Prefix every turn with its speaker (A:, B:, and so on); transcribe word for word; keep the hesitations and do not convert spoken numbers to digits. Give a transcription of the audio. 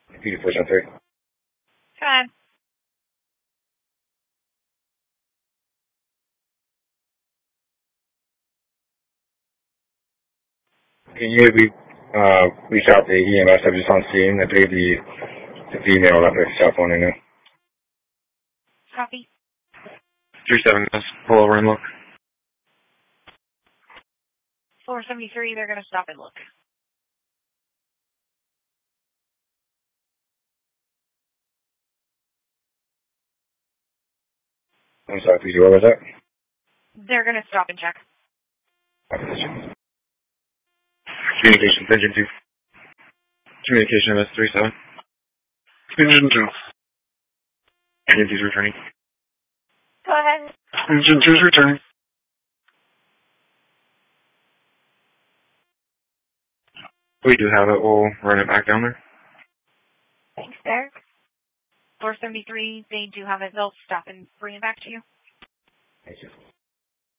A: P D four seven three.
B: Come on.
A: Can you maybe uh, reach out to E M S? I'm just on scene. I believe the, the female left her cell phone in there.
B: Copy.
C: three seven S, pull over and look.
B: four seventy-three, they're going to stop and look.
A: I'm sorry, P D, what was that?
B: They're going to stop and check.
C: Communications, engine two. Communication M S three seven. Engine two. Engine two's returning.
B: Go ahead.
C: Engine two's returning. We do have it. We'll run it back down there.
B: Thanks, Derek. four seventy-three, they do have it. They'll stop and bring it back to you.
A: Thank you.